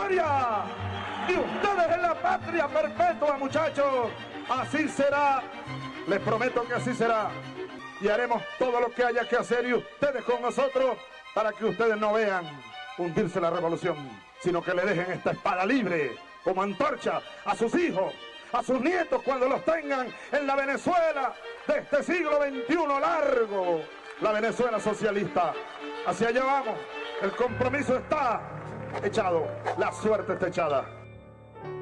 victoria de ustedes en la patria perpetua, muchachos. Así será, les prometo que así será. Y haremos todo lo que haya que hacer y ustedes con nosotros para que ustedes no vean hundirse la revolución, sino que le dejen esta espada libre como antorcha a sus hijos, a sus nietos cuando los tengan en la Venezuela de este siglo XXI largo, la Venezuela socialista. Hacia allá vamos, el compromiso está echado, la suerte está echada.